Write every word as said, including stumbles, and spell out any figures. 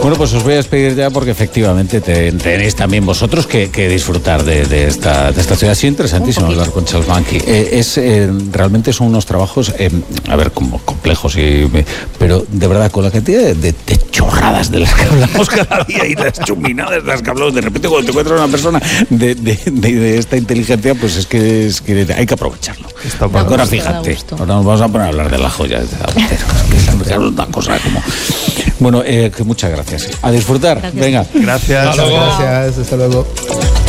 Bueno, pues os voy a despedir ya porque efectivamente te, tenéis también vosotros que, que disfrutar de, de, esta, de esta ciudad. Ha sido interesantísimo hablar con Charles Mankey. Eh, es, eh, realmente son unos trabajos, eh, a ver, como complejos, y, pero de verdad, con la cantidad de, de, de chorradas de las que hablamos cada día y las chuminadas de las que hablamos, de repente cuando te encuentras una persona de, de, de, de esta inteligencia, pues es que, es que hay que aprovecharlo. Ahora fíjate, ahora nos vamos a poner a hablar de las joyas de Zapatero. Es una cosa como... Bueno, eh, que muchas gracias. A disfrutar. Gracias. Venga. Gracias. Gracias. Hasta luego.